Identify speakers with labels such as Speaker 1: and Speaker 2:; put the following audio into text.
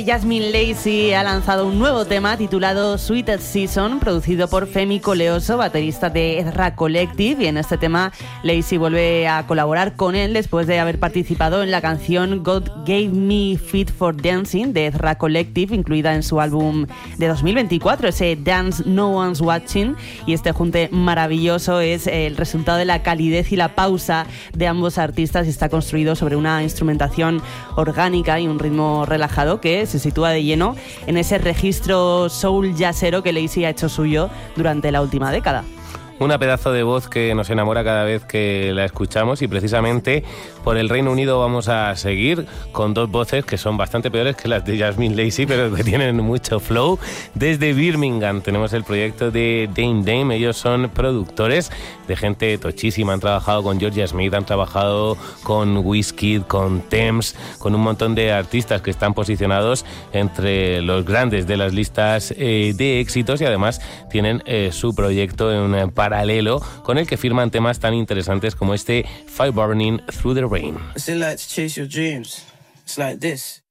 Speaker 1: Jasmine Lacey ha lanzado un nuevo tema titulado Sweetest Season, producido por Femi Coleoso, baterista de Ezra Collective, y en este tema Lacey vuelve a colaborar con él después de haber participado en la canción God Gave Me Feet for Dancing de Ezra Collective, incluida en su álbum de 2024, ese Dance No One's Watching, y este junte maravilloso es el resultado de la calidez y la pausa de ambos artistas y está construido sobre una instrumentación orgánica y un ritmo relajado que se sitúa de lleno en ese registro soul jazzero que Lacey ha hecho suyo durante la última década.
Speaker 2: Una pedazo de voz que nos enamora cada vez que la escuchamos, y precisamente por el Reino Unido vamos a seguir con dos voces que son bastante peores que las de Jasmine Lacey, pero que tienen mucho flow. Desde Birmingham tenemos el proyecto de Dame Dame. Ellos son productores de gente tochísima, han trabajado con Georgia Smith, han trabajado con Wizkid, con Thames, con un montón de artistas que están posicionados entre los grandes de las listas de éxitos, y además tienen su proyecto en paralelo con el que firman temas tan interesantes como este Fire Burning Through the Rain.
Speaker 3: It's like to chase your dreams. It's like this.